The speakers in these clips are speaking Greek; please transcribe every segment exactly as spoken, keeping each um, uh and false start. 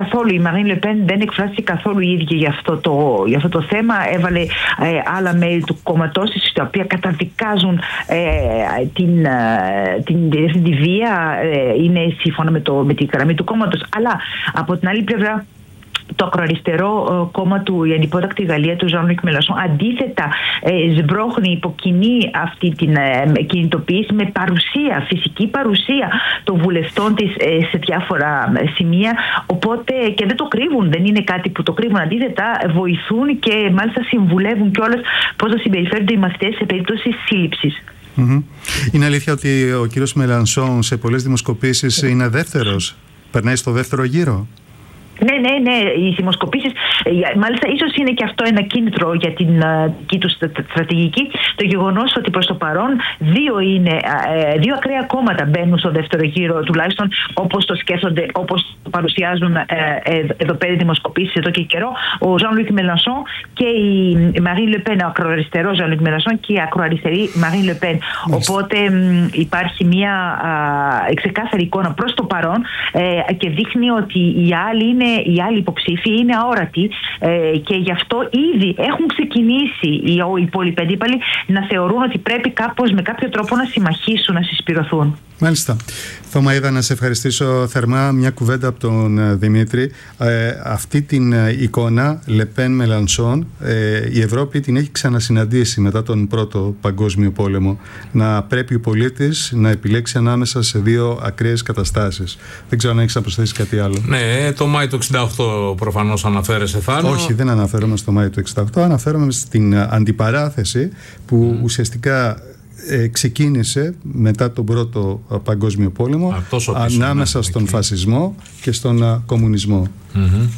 καθόλου, η Μαρίν Λεπέν δεν εκφράστηκε καθόλου η ίδια για αυτό το, για αυτό το θέμα. Έβαλε ε, άλλα μέλη του κόμματός της, τα οποία καταδικάζουν ε, την, ε, την, την, τη βία, ε, είναι σύμφωνα με, το, με τη γραμμή του κόμματος. Αλλά από την άλλη πλευρά, το ακροαριστερό κόμμα του, η αντιπότακτη Γαλλία του Ζαν-Λουίκ Μελανσόν, αντίθετα ε, σμπρώχνει, υποκινεί αυτή την ε, κινητοποίηση με παρουσία, φυσική παρουσία των βουλευτών της ε, σε διάφορα σημεία. Οπότε και δεν το κρύβουν, δεν είναι κάτι που το κρύβουν. Αντίθετα, βοηθούν και μάλιστα συμβουλεύουν κιόλας πώς θα συμπεριφέρονται οι μαθητές σε περίπτωση σύλληψης. Mm-hmm. Είναι αλήθεια ότι ο κύριος Μελανσόν σε πολλές δημοσκοπήσεις είναι δεύτερος, περνάει στο δεύτερο γύρο? Ναι, ναι, ναι. Οι δημοσκοπήσεις, μάλιστα, ίσως είναι και αυτό ένα κίνητρο για την δική του στρατηγική. Το γεγονός ότι προς το παρόν δύο, είναι, δύο ακραία κόμματα μπαίνουν στο δεύτερο γύρο, τουλάχιστον όπως το σκέφτονται, όπως το παρουσιάζουν εδώ πέρα δημοσκοπήσεις εδώ και καιρό. Ο Ζαν-Λουίκ Μελανσόν και η Μαρίν Λεπέν, ο ακροαριστερός Ζαν-Λουίκ Μελανσόν και η ακροαριστερή Μαρίν Λεπέν. Οπότε υπάρχει μια ξεκάθαρη εικόνα προς το παρόν και δείχνει ότι οι άλλοι είναι οι άλλοι υποψήφοι είναι αόρατοι ε, και γι' αυτό ήδη έχουν ξεκινήσει οι, οι υπόλοιποι αντίπαλοι να θεωρούν ότι πρέπει κάπως με κάποιο τρόπο να συμμαχήσουν, να συσπηρωθούν. Μάλιστα. Θωμαίδα, να σε ευχαριστήσω θερμά. Μια κουβέντα από τον Δημήτρη. Ε, αυτή την εικόνα Λεπέν Μελανσόν ε, η Ευρώπη την έχει ξανασυναντήσει μετά τον Πρώτο Παγκόσμιο Πόλεμο. Να πρέπει ο πολίτης να επιλέξει ανάμεσα σε δύο ακραίες καταστάσεις. Δεν ξέρω αν έχεις να προσθέσεις κάτι άλλο. Ναι, το Μάη του εξήντα οκτώ προφανώς αναφέρεσαι, Θάνο. Όχι, δεν αναφέρομαι στο Μάη του εξήντα οκτώ. Αναφέρομαι στην αντιπαράθεση που mm. ουσιαστικά Ε, ξεκίνησε μετά τον Πρώτο Παγκόσμιο Πόλεμο ανάμεσα στον φασισμό και στον α, κομμουνισμό. Mm-hmm.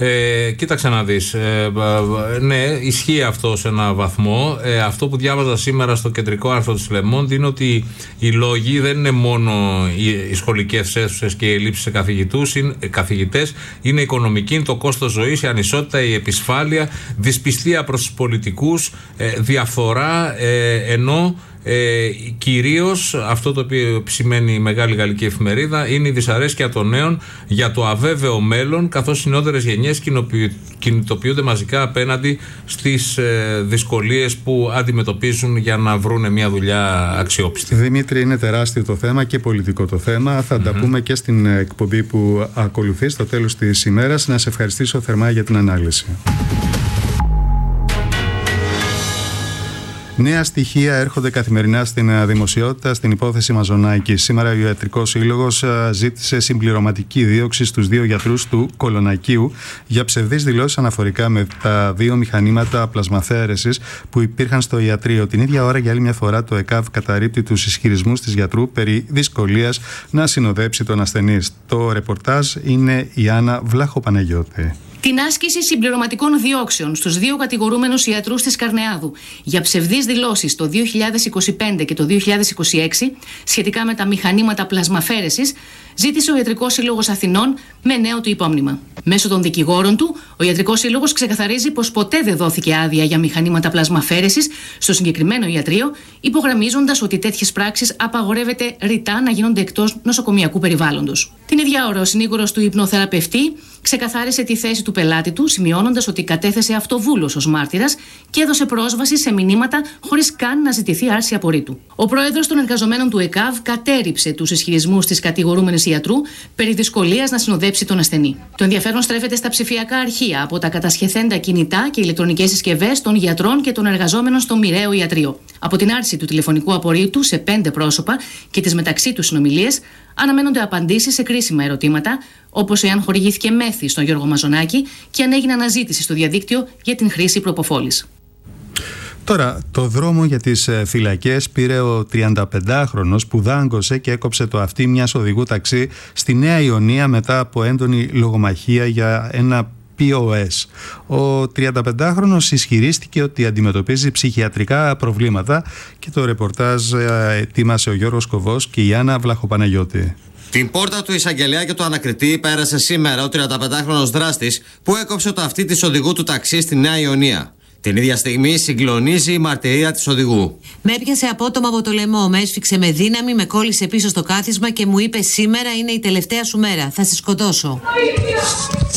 Ε, κοίταξε να δεις, ε, ναι, ισχύει αυτό σε ένα βαθμό. ε, Αυτό που διάβαζα σήμερα στο κεντρικό άρθρο της Le Monde είναι ότι οι λόγοι δεν είναι μόνο οι, οι σχολικές αίθουσες και οι ελλείψεις σε καθηγητούς, είναι, καθηγητές, είναι οικονομική, είναι το κόστος ζωής, η ανισότητα, η επισφάλεια, δυσπιστία προς τους πολιτικούς, ε, διαφθορά, ε, ενώ Ε, κυρίως αυτό το οποίο επισημαίνει η μεγάλη γαλλική εφημερίδα είναι η δυσαρέσκεια των νέων για το αβέβαιο μέλλον, καθώς οι νεότερες γενιές κινητοποιούνται μαζικά απέναντι στις ε, δυσκολίες που αντιμετωπίζουν για να βρουν μια δουλειά αξιόπιστη. Δημήτρη, είναι τεράστιο το θέμα και πολιτικό το θέμα. Θα mm-hmm. τα πούμε και στην εκπομπή που ακολουθεί στο τέλος της ημέρας. Να σε ευχαριστήσω θερμά για την ανάλυση. Νέα στοιχεία έρχονται καθημερινά στην δημοσιότητα στην υπόθεση Μαζονάκη. Σήμερα ο Ιατρικός Σύλλογος ζήτησε συμπληρωματική δίωξη στους δύο γιατρούς του Κολονακίου για ψευδείς δηλώσεις αναφορικά με τα δύο μηχανήματα πλασμαθέρεσης που υπήρχαν στο ιατρείο. Την ίδια ώρα, για άλλη μια φορά, το ΕΚΑΒ καταρρίπτει τους ισχυρισμούς της γιατρού περί δυσκολίας να συνοδέψει τον ασθενή. Το ρεπορτάζ είναι η Άννα Βλάχο-Παναγιώτη. Την άσκηση συμπληρωματικών διώξεων στους δύο κατηγορούμενους ιατρούς της Καρνεάδου για ψευδείς δηλώσεις το δύο χιλιάδες είκοσι πέντε και το δύο χιλιάδες είκοσι έξι σχετικά με τα μηχανήματα πλασμαφέρεσης ζήτησε ο Ιατρικός Σύλλογος Αθηνών με νέο του υπόμνημα. Μέσω των δικηγόρων του, ο Ιατρικός Σύλλογος ξεκαθαρίζει πως ποτέ δεν δόθηκε άδεια για μηχανήματα πλασμαφέρεσης στο συγκεκριμένο ιατρείο, υπογραμμίζοντας ότι τέτοιες πράξεις απαγορεύεται ρητά να γίνονται εκτός νοσοκομιακού περιβάλλοντος. Την ίδια ώρα, ο συνήγορος του υπνοθεραπευτή ξεκαθάρισε τη θέση του πελάτη του, σημειώνοντας ότι κατέθεσε αυτοβούλος ως μάρτυρας και έδωσε πρόσβαση σε μηνύματα χωρίς καν να ζητηθεί άρση απορρίτου. Ο πρόεδρος των εργαζομένων του ΕΚΑΒ κατέρριψε τους ισχυρισμούς της κατηγορούμενης ιατρού περί δυσκολίας να συνοδέψει τον ασθενή. Το ενδιαφέρον στρέφεται στα ψηφιακά αρχεία από τα κατασχεθέντα κινητά και ηλεκτρονικές συσκευές των γιατρών και των εργαζόμενων στο μοιραίο ιατρείο. Από την άρση του τηλεφωνικού απορρίτου σε πέντε πρόσωπα και τις μεταξύ τους συνομιλίες, αναμένονται απαντήσεις σε κρίσιμα ερωτήματα, όπως εάν χορηγήθηκε μέθη στον Γιώργο Μαζονάκη και αν έγινε αναζήτηση στο διαδίκτυο για την χρήση προποφόλης. Τώρα, το δρόμο για τις φυλακές πήρε ο τριανταπεντάχρονος που δάγκωσε και έκοψε το αυτί μιας οδηγού ταξί στη Νέα Ιωνία μετά από έντονη λογομαχία για ένα πι ο ες. Ο τριανταπεντάχρονος ισχυρίστηκε ότι αντιμετωπίζει ψυχιατρικά προβλήματα και το ρεπορτάζ ετοίμασε ο Γιώργος Κοβός και η Άννα Βλαχοπαναγιώτη. Την πόρτα του εισαγγελέα και του ανακριτή πέρασε σήμερα ο τριανταπεντάχρονος δράστης που έκοψε το αυτί της οδηγού του ταξί στη Νέα Ιωνία. Την ίδια στιγμή συγκλονίζει η μαρτυρία της οδηγού. Με έπιασε απότομα από το λαιμό, με έσφιξε με δύναμη, με κόλλησε πίσω στο κάθισμα και μου είπε: σήμερα είναι η τελευταία σου μέρα, θα σε σκοτώσω.